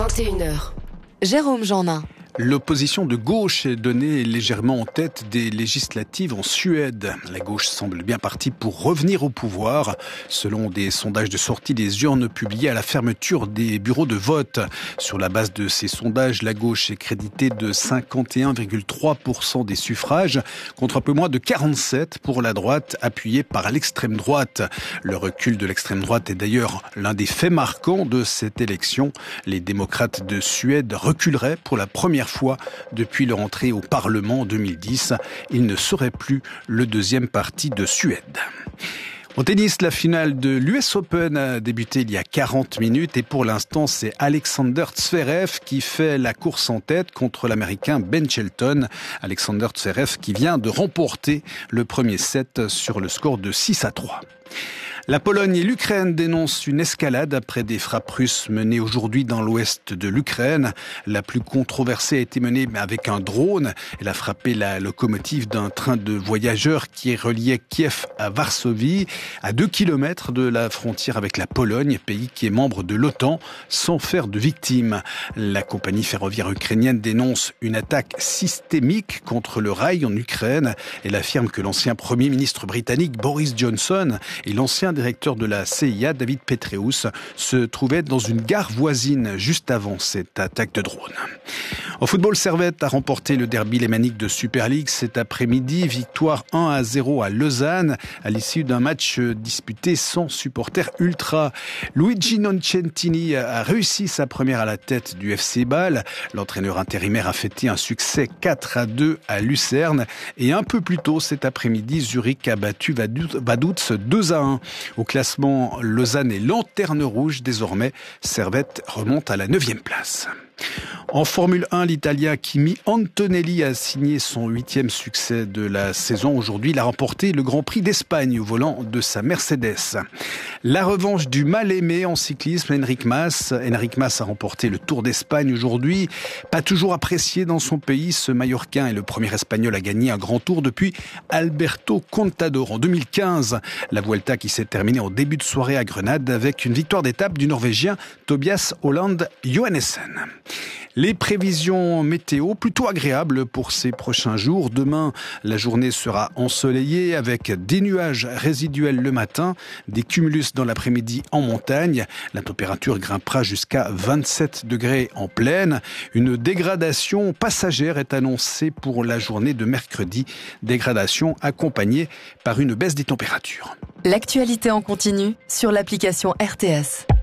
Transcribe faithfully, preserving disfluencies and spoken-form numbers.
vingt et une heures. Jérôme Jeannin. L'opposition de gauche est donnée légèrement en tête des législatives en Suède. La gauche semble bien partie pour revenir au pouvoir, selon des sondages de sortie des urnes publiés à la fermeture des bureaux de vote. Sur la base de ces sondages, la gauche est créditée de cinquante et un virgule trois pour cent des suffrages, contre un peu moins de quarante-sept pour la droite, appuyée par l'extrême droite. Le recul de l'extrême droite est d'ailleurs l'un des faits marquants de cette élection. Les démocrates de Suède reculeraient pour la première fois depuis leur entrée au Parlement en deux mille dix. Il ne serait plus le deuxième parti de Suède. En tennis, la finale de l'U S Open a débuté il y a quarante minutes et pour l'instant, c'est Alexander Zverev qui fait la course en tête contre l'Américain Ben Shelton. Alexander Zverev qui vient de remporter le premier set sur le score de six à trois. La Pologne et l'Ukraine dénoncent une escalade après des frappes russes menées aujourd'hui dans l'ouest de l'Ukraine. La plus controversée a été menée avec un drone. Elle a frappé la locomotive d'un train de voyageurs qui reliait Kiev à Varsovie, à deux kilomètres de la frontière avec la Pologne, pays qui est membre de l'OTAN, sans faire de victimes. La compagnie ferroviaire ukrainienne dénonce une attaque systémique contre le rail en Ukraine. Elle affirme que l'ancien Premier ministre britannique Boris Johnson et l'ancien directeur de la C I A, David Petraeus, se trouvait dans une gare voisine juste avant cette attaque de drone. En football, Servette a remporté le derby lémanique de Super League cet après-midi. Victoire un à zéro à Lausanne à l'issue d'un match disputé sans supporters ultra. Luigi Nocentini a réussi sa première à la tête du F C Bâle. L'entraîneur intérimaire a fêté un succès quatre à deux à Lucerne. Et un peu plus tôt cet après-midi, Zurich a battu Vaduz deux à un. Au classement, Lausanne est lanterne rouge désormais. Servette remonte à la neuvième place. En Formule un, l'Italien Kimi Antonelli a signé son huitième succès de la saison. Aujourd'hui, il a remporté le Grand Prix d'Espagne au volant de sa Mercedes. La revanche du mal-aimé en cyclisme, Enric Mas. Enric Mas a remporté le Tour d'Espagne aujourd'hui. Pas toujours apprécié dans son pays, ce Mallorquin est le premier Espagnol à gagner un grand tour depuis Alberto Contador en deux mille quinze. La Vuelta qui s'est terminée en début de soirée à Grenade avec une victoire d'étape du Norvégien Tobias Holland Johannessen. Les prévisions météo plutôt agréables pour ces prochains jours. Demain, la journée sera ensoleillée avec des nuages résiduels le matin, des cumulus dans l'après-midi en montagne. La température grimpera jusqu'à vingt-sept degrés en plaine. Une dégradation passagère est annoncée pour la journée de mercredi. Dégradation accompagnée par une baisse des températures. L'actualité en continu sur l'application R T S.